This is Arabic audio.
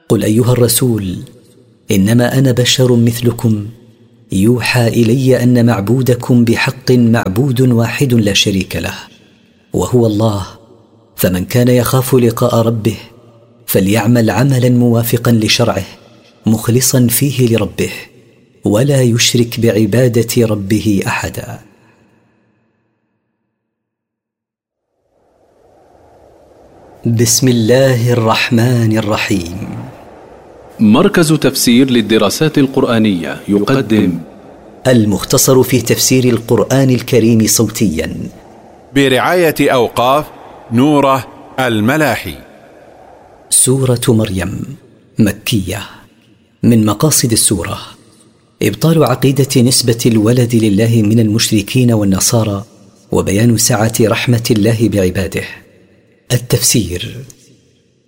قل أيها الرسول إنما أنا بشر مثلكم يوحى إلي أن معبودكم بحق معبود واحد لا شريك له وهو الله، فمن كان يخاف لقاء ربه فليعمل عملا موافقا لشرعه مخلصا فيه لربه ولا يشرك بعبادة ربه أحدا. بسم الله الرحمن الرحيم. مركز تفسير للدراسات القرآنية يقدم المختصر في تفسير القرآن الكريم صوتيا برعاية أوقاف نوره الملاحي. سورة مريم مكية. من مقاصد السورة إبطال عقيدة نسبة الولد لله من المشركين والنصارى وبيان سعة رحمة الله بعباده. التفسير: